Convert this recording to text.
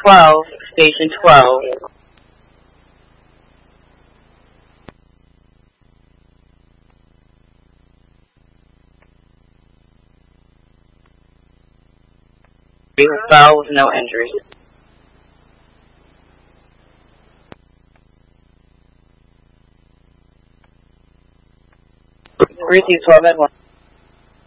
12, Station 12. We fell with no injuries. Receive 12 at 1.